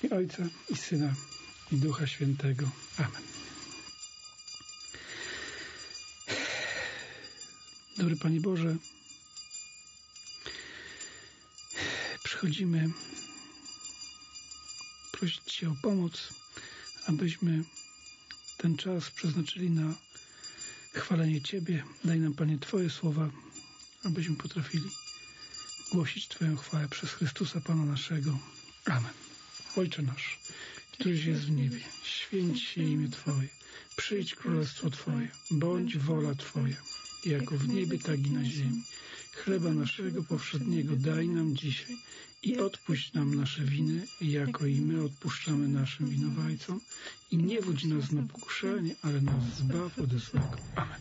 I Ojca, i Syna, i Ducha Świętego. Amen. Dobry Panie Boże, przychodzimy prosić Cię o pomoc, abyśmy ten czas przeznaczyli na chwalenie Ciebie. Daj nam, Panie, Twoje słowa, abyśmy potrafili głosić Twoją chwałę przez Chrystusa Pana naszego. Amen. Ojcze nasz, któryś jest w niebie, święć się imię Twoje, przyjdź królestwo Twoje, bądź wola Twoja, jako w niebie, tak i na ziemi. Chleba naszego powszedniego daj nam dzisiaj i odpuść nam nasze winy, jako i my odpuszczamy naszym winowajcom. I nie wódź nas na pokuszenie, ale nas zbaw ode złego. Amen.